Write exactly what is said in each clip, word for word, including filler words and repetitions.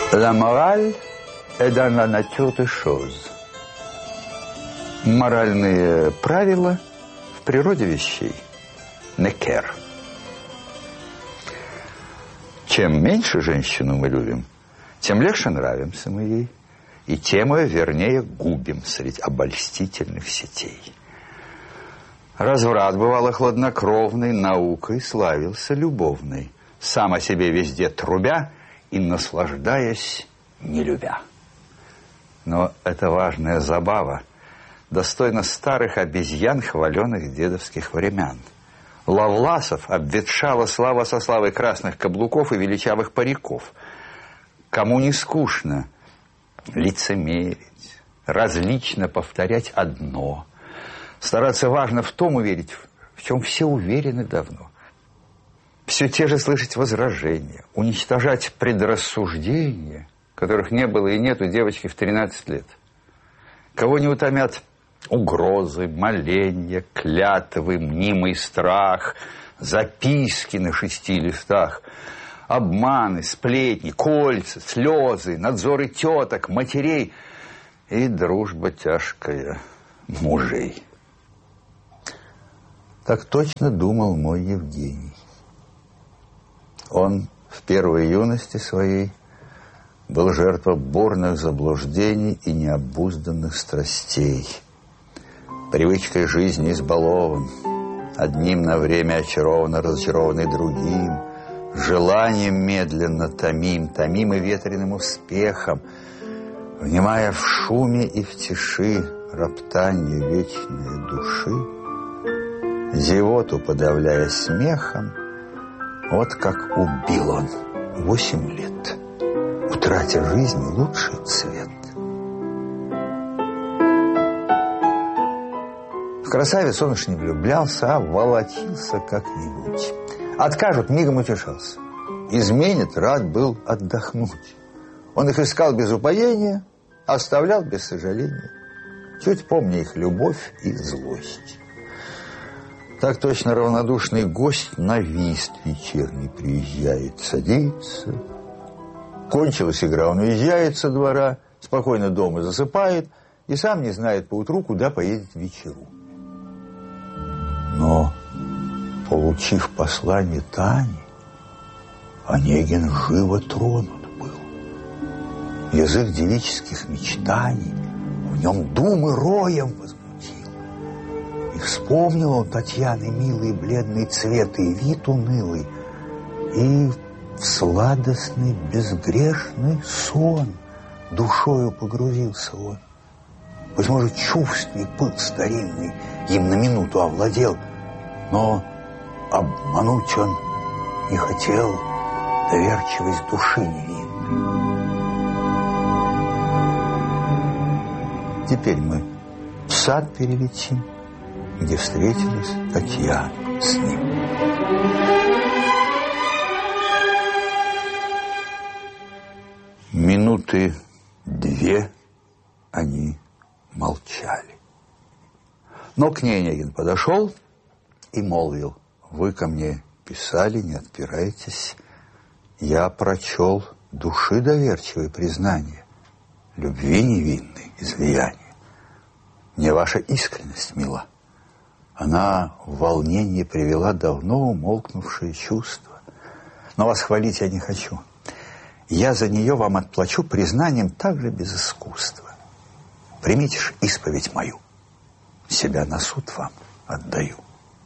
La morale est dans la nature des choses. Моральные правила в природе вещей. Некер. Чем меньше женщину мы любим, тем легче нравимся мы ей, и тем ее вернее губим среди обольстительных сетей. Разврат, бывало, хладнокровный, наукой славился любовной, сам о себе везде трубя и наслаждаясь, не любя. Но это важная забава, достойна старых обезьян, хваленных дедовских времен. Ловласов обветшала слава со славой красных каблуков и величавых париков. Кому не скучно лицемерить, различно повторять одно, стараться важно в том уверить, в чем все уверены давно. Все те же слышать возражения, уничтожать предрассуждения, которых не было и нет у девочки в тринадцать лет. Кого не утомят угрозы, моления, клятвы, мнимый страх, записки на шести листах, обманы, сплетни, кольца, слезы, надзоры теток, матерей и дружба тяжкая мужей. Так точно думал мой Евгений. Он в первой юности своей был жертвой бурных заблуждений и необузданных страстей. Привычкой жизни избалован, одним на время очарован, разочарованный другим, желанием медленно томим, томим и ветреным успехом, внимая в шуме и в тиши роптанье вечной души, зевоту подавляя смехом. Вот как убил он восемь лет, утратя жизни лучший цвет. В красавиц он уж не влюблялся, а волочился как-нибудь. Откажут, мигом утешался. Изменит, рад был отдохнуть. Он их искал без упоения, оставлял без сожаления, чуть помня их любовь и злость. Так точно равнодушный гость на вист вечерний приезжает, садится. Кончилась игра, он уезжает со двора, спокойно дома засыпает и сам не знает поутру, куда поедет в вечеру. Но, получив послание Тани, Онегин живо тронут был. Язык девических мечтаний в нем думы роем возмутил. И вспомнил он Татьяны милый бледный цвет и вид унылый, и в сладостный безгрешный сон душою погрузился он. Быть может, чувственный пыл старинный им на минуту овладел, но обмануть он не хотел доверчивость души невинной. Теперь мы в сад перелетим, где встретилась Татьяна с ним. Минуты две они молчали. Но к ней Онегин подошел и молвил: вы ко мне писали, не отпирайтесь. Я прочел души доверчивые признания, любви невинной излияния. Мне ваша искренность мила. Она в волнении привела давно умолкнувшие чувства. Но вас хвалить я не хочу. Я за нее вам отплачу признанием также без искусства. Примите ж исповедь мою. Себя на суд вам отдаю.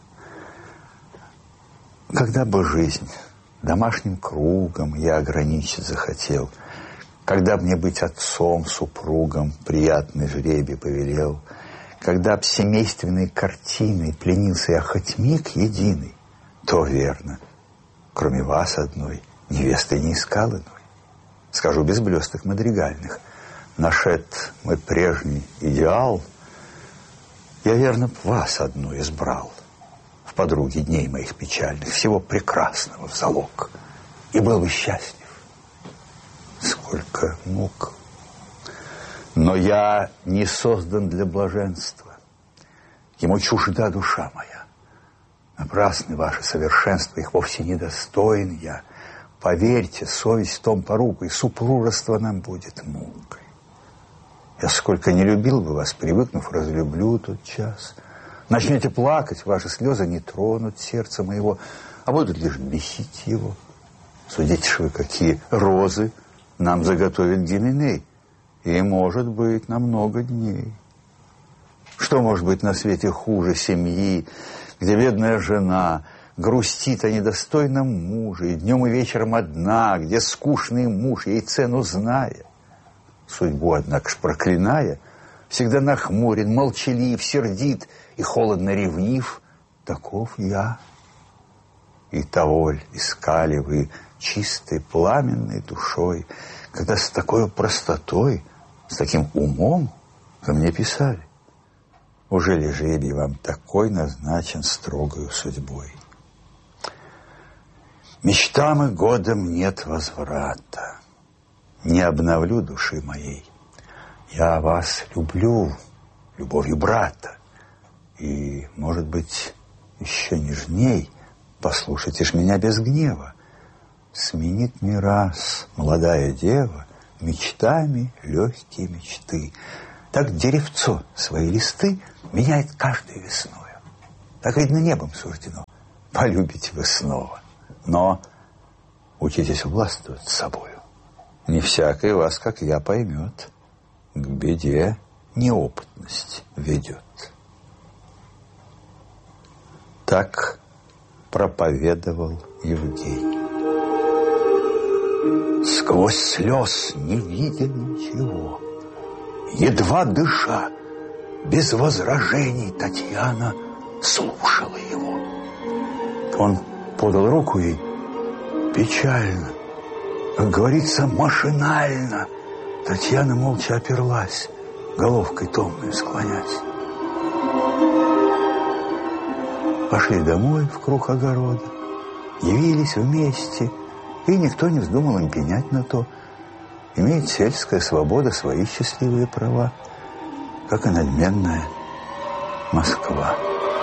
Когда бы жизнь домашним кругом я ограничить захотел, когда б мне быть отцом, супругом приятный жребий повелел, когда б семейственной картиной пленился я хоть миг единый, то верно, кроме вас одной, невесты не искал иной. Скажу без блесток мадригальных, нашед мой прежний идеал, я верно б вас одну избрал в подруги дней моих печальных, всего прекрасного в залог, и был бы счастлив. Сколько мук! Но я не создан для блаженства. Ему чужда душа моя. Напрасны ваши совершенства, их вовсе недостоин я. поверьте, совесть в том поруку, и супружество нам будет мукой. Я сколько не любил бы вас, привыкнув, разлюблю тот час. Начнете плакать, ваши слезы не тронут сердце моего, а будут лишь бесить его. Судите ж вы, какие розы нам заготовит Гименей, и, может быть, на много дней. Что может быть на свете хуже семьи, где бедная жена грустит о недостойном муже, и днем и вечером одна, где скучный муж, ей цену зная, судьбу, однако ж проклиная, всегда нахмурен, молчалив, сердит и холодно ревнив, таков я. И того ль искали вы чистой пламенной душой, когда с такой простотой, с таким умом ко мне писали? Уже ли жребий вам такой назначен строгою судьбой? Мечтам и годам нет возврата, не обновлю души моей. Я вас люблю, любовью брата, и, может быть, еще нежней, послушайте ж меня без гнева. Сменит не раз молодая дева мечтами легкие мечты. Так деревцо свои листы меняет каждой весною. Так, видно, небом суждено. Полюбите вы снова. Но учитесь властвовать с собою. Не всякий вас, как я, поймет. К беде неопытность ведет. Так проповедовал Евгений. Сквозь слез не видя ничего, едва дыша, без возражений, Татьяна слушала его. Он подал руку ей печально, как говорится, машинально. Татьяна молча оперлась, головкой томную склонясь. Пошли домой в круг огорода, явились вместе, и никто не вздумал им пенять на то. Имеет сельская свобода свои счастливые права, как и надменная Москва.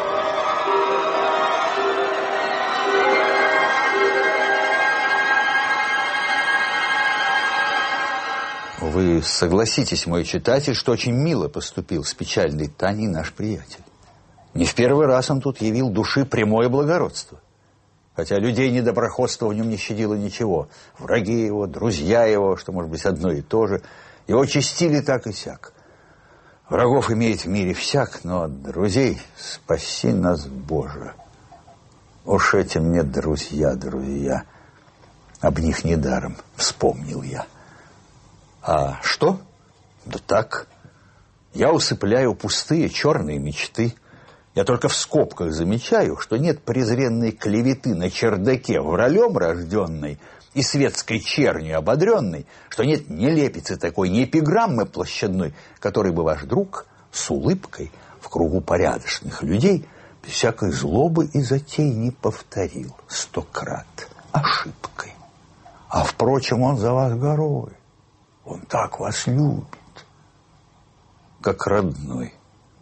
Вы согласитесь, мой читатель, что очень мило поступил с печальной Таней наш приятель. Не в первый раз он тут явил души прямое благородство. Хотя людей недоброходства в нем не щадило ничего. Враги его, друзья его, что может быть одно и то же, его честили так и сяк. Врагов имеет в мире всяк, но от друзей спаси нас, Боже. Уж эти мне друзья, друзья. Об них недаром вспомнил я. А что? Да так. Я усыпляю пустые черные мечты. Я только в скобках замечаю, что нет презренной клеветы на чердаке вралем рожденной и светской чернью ободренной, что нет нелепицы такой, ни эпиграммы площадной, которой бы ваш друг с улыбкой в кругу порядочных людей без всякой злобы и затей не повторил сто крат ошибкой. А, впрочем, он за вас горой. Он так вас любит, как родной.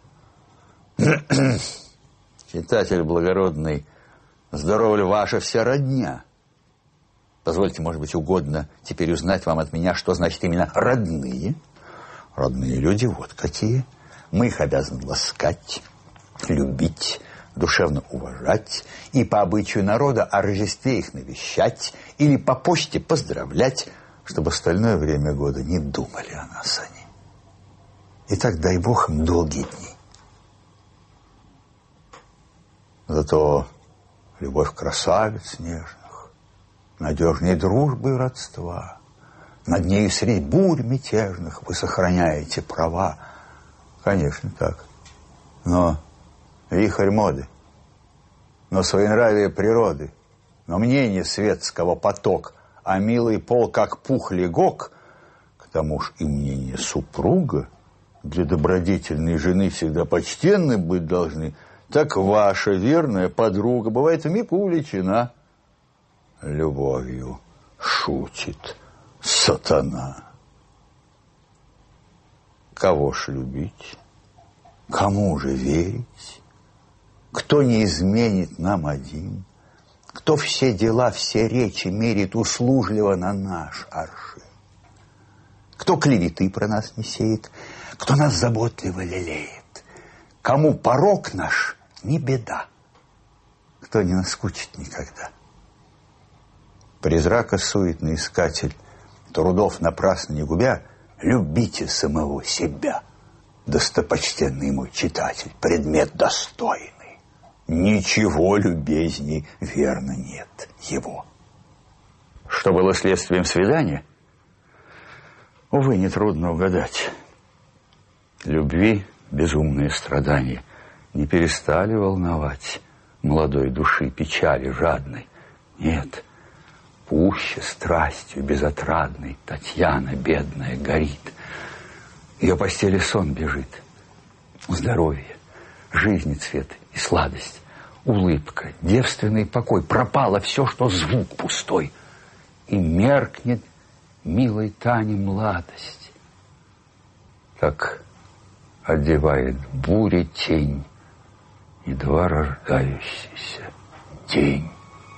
Читатель благородный, здорова ли ваша вся родня? Позвольте, может быть, угодно теперь узнать вам от меня, что значит именно родные. Родные люди вот какие. Мы их обязаны ласкать, любить, душевно уважать и по обычаю народа о Рождестве их навещать или по почте поздравлять, чтобы остальное время года не думали о нас они. Итак, дай Бог им долгие дни. Зато любовь красавиц нежных, надежней дружбы и родства, над нею средь бурь мятежных вы сохраняете права. Конечно, так. Но вихрь моды, но своенравие природы, но мнение светского поток, а милый пол, как пух легок, к тому ж и мнение супруга для добродетельной жены всегда почтенны быть должны, так ваша верная подруга бывает вмиг увлечена любовью, шутит сатана. Кого ж любить? Кому же верить? Кто не изменит нам один? кто все дела, все речи мерит услужливо на наш аршин, кто клеветы про нас не сеет, кто нас заботливо лелеет, кому порок наш не беда, кто не наскучит никогда. Призрака суетный искатель, трудов напрасно не губя, любите самого себя, достопочтенный мой читатель, предмет достойный. Ничего любезней, верно, нет его. Что было следствием свидания? Увы, нетрудно угадать. Любви безумные страдания не перестали волновать молодой души печали жадной. Нет, пуще страстью безотрадной Татьяна, бедная, горит. Ее постели сон бежит. Здоровье, жизни цвет и сладость, улыбка, девственный покой. Пропало все, что звук пустой. И меркнет милой Тане младость. Так одевает буря тень, едва рождающийся день.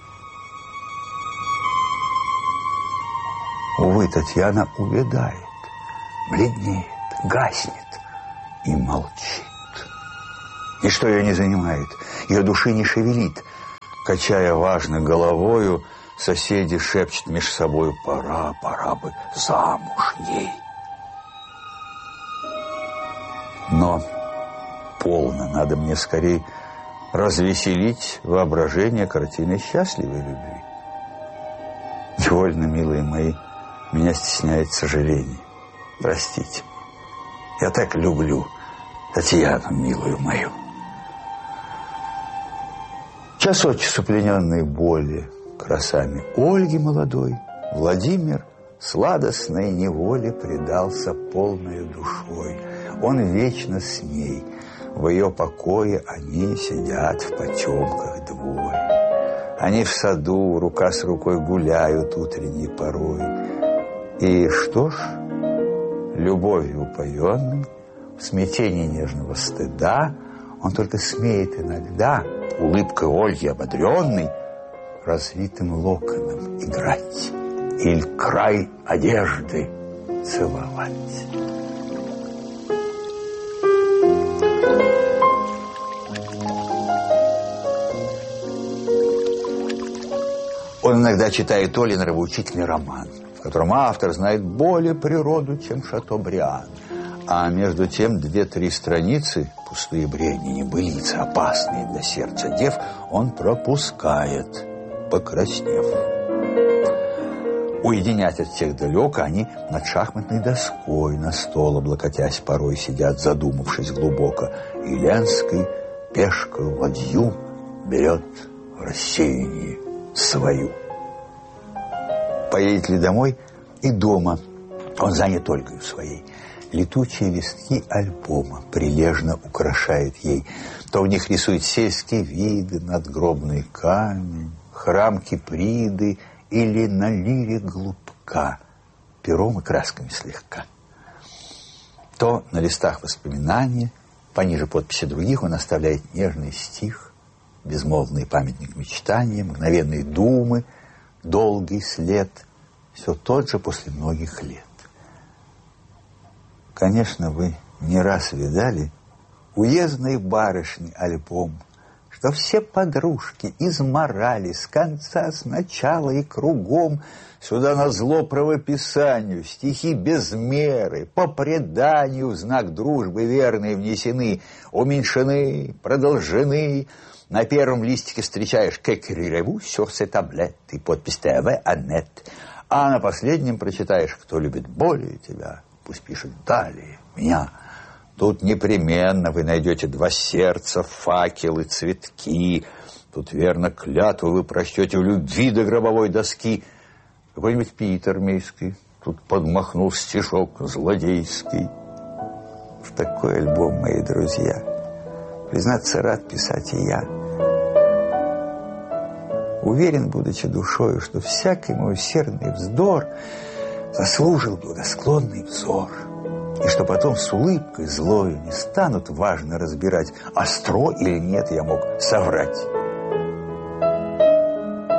Увы, Татьяна увядает, бледнеет, гаснет и молчит. Ничто ее не занимает, ее души не шевелит. Качая важно головою, соседи шепчут меж собой: пора, пора бы замуж ей. Но полно, надо мне скорее развеселить воображение картиной счастливой любви. Невольно, милые мои, меня стесняет сожаление. Простите, я так люблю Татьяну, милую мою. Час от часу плененный боли красами Ольги молодой, Владимир сладостной неволе предался полною душой. Он вечно с ней, в ее покое они сидят в потемках двое. Они в саду рука с рукой гуляют утренней порой. И что ж, любовью упоенный, в смятении нежного стыда, он только смеет иногда, улыбкой Ольги ободренный, развитым локоном играть или край одежды целовать. Он иногда читает Олин нравоучительный роман, в котором автор знает более природу, чем Шатобриан. А между тем две-три страницы, пустые бредни, небылицы, опасные для сердца дев, он пропускает, покраснев. Уединять от всех далеко, они над шахматной доской на стол, облокотясь, порой сидят, задумавшись глубоко. И Ленский пешкою ладью берет в рассеянии свою. Поедет ли домой? И дома он занят Ольгой своей. Летучие листки альбома прилежно украшают ей. То в них рисует сельские виды, надгробный камень, храм Киприды или на лире голубка, пером и красками слегка. То на листах воспоминания, пониже подписи других, он оставляет нежный стих, безмолвный памятник мечтания, мгновенные думы, долгий след, все тот же после многих лет. Конечно, вы не раз видали уездной барышни альбом, что все подружки изморали с конца, с начала и кругом, сюда назло правописанию, стихи без меры, по преданию в знак дружбы верные внесены, уменьшены, продолжены. На первом листике встречаешь «Кекриреву sur ces tablettes» и подпись «Т В Аннет», а на последнем прочитаешь «Кто любит более тебя, пусть пишет далее меня». Тут непременно вы найдете два сердца, факелы, цветки. Тут, верно, клятву вы прочтете в любви до гробовой доски. Какой-нибудь Питер Мейский тут подмахнул стишок злодейский. В такой альбом, мои друзья, признаться, рад писать и я. Уверен, будучи душою, что всякий мой усердный вздор заслужил благосклонный взор. И что потом с улыбкой злою не станут важно разбирать, остро или нет я мог соврать.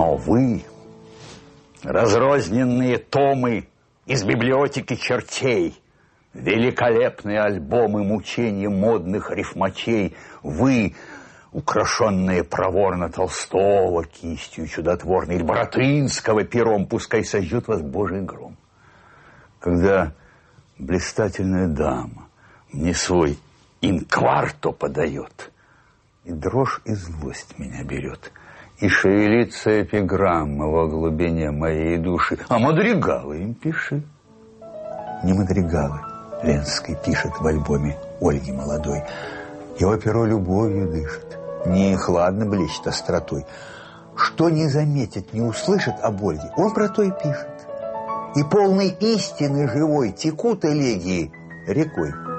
Но вы, разрозненные томы из библиотеки чертей, великолепные альбомы мучений модных рифмачей, вы, украшенные проворно Толстого кистью чудотворной или Баратынского пером, пускай сожжет вас Божий гром. Когда блистательная дама мне свой инкварто подает, и дрожь и злость меня берет, и шевелится эпиграмма во глубине моей души, а мадригалы им пиши. Не мадригалы Ленский пишет в альбоме Ольги молодой. Его перо любовью дышит, не хладно блещет остротой. Что не заметит, не услышит об Ольге, он про то и пишет. И полной истины живой текут элегии рекой.